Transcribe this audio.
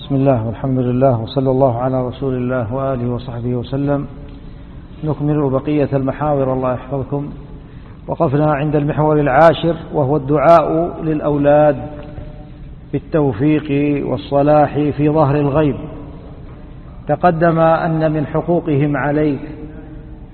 بسم الله والحمد لله وصلى الله على رسول الله وآله وصحبه وسلم. نكمل بقية المحاور الله يحفظكم. وقفنا عند المحور العاشر وهو الدعاء للأولاد بالتوفيق والصلاح في ظهر الغيب. تقدم أن من حقوقهم عليك